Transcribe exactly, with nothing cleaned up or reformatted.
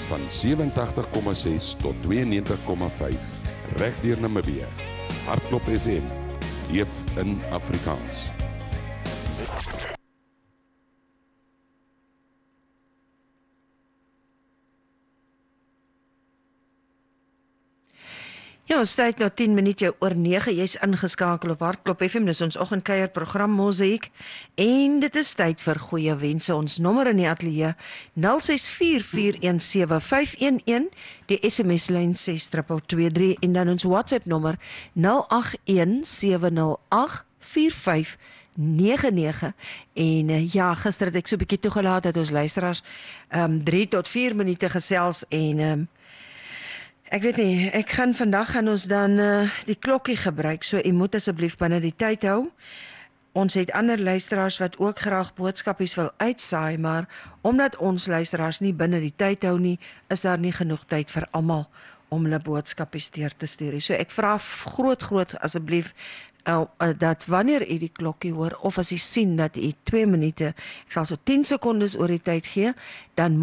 van sewentydig komma ses tot tweeënnegentig komma vyf reg deur Namibië. Hartklop F M, leef in Afrikaans. Ja, ons tyd nou tien minute oor nege, jy's ingeskakel op Hartklop F M, dis ons oggendkuierprogram Mosaïek, en dit is tyd vir goeie wense. Ons nommer in die ateljee nul ses vier vier een sewe vyf een een, die S M S-lyn ses twee twee twee drie en dan ons WhatsApp nommer nul agt een sewe nul agt vier vyf nege nege. En uh, ja, gister het ek so 'n bietjie toegelaat dat ons luisteraars um, drie tot vier minute gesels en um, ek weet nie, ek gaan vandag gaan ons dan uh, die klokkie gebruik, so u moet asseblief binne die tyd hou. Ons het ander luisteraars wat ook graag boodskapies wil uitsaai, maar omdat ons luisteraars nie binne die tyd hou nie, is daar nie genoeg tyd vir almal om hulle boodskapies deur te stuur. So ek vra groot groot asseblief uh, uh, dat wanneer u die klokkie hoor, of as u sien dat u twee minute, ek sal so tien sekondes oor die tyd gee, dan